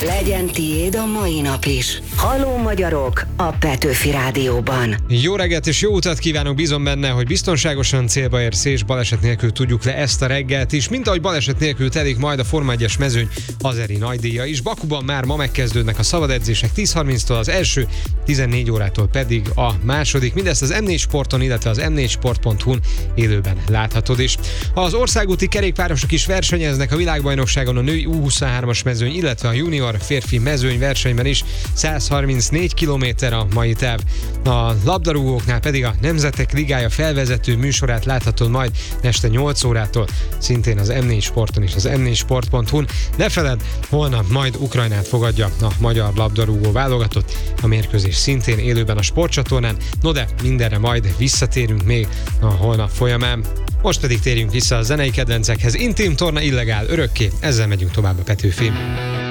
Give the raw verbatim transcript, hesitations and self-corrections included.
Legyen tiéd a mai nap is. Halló magyarok a Petőfi Rádióban. Jó reggelt és jó utat kívánok, bízom benne, hogy biztonságosan célba érsz és baleset nélkül tudjuk le ezt a reggelt is, mint ahogy baleset nélkül telik majd a Forma egyes mezőny azeri nagydíja is. Bakuban már ma megkezdődnek a szabad edzések tíz harminctól az első, tizennégy órától pedig a második. Mindezt az em négy Sporton, illetve az em négy sport pont hu-n élőben láthatod is. Az országúti kerékpárosok is versenyeznek a világbajnokságon, a női U huszonhármas mezőny, illetve a junior férfi mezőny versenyben is. száz harmincnégy kilométer a mai táv. A labdarúgóknál pedig a Nemzetek Ligája felvezető műsorát láthatod majd este nyolc órától, szintén az em négy Sporton és az em négy sport pont hu-n. Ne feledd, holnap majd Ukrajnát fogadja a magyar labdarúgó válogatott, a mérkőzés szintén élőben a sportcsatornán, no de mindenre majd visszatérünk még a holnap folyamán. Most pedig térjünk vissza a zenei kedvencekhez. Intim torna illegál örökké, ezzel megyünk tovább a Petőfin.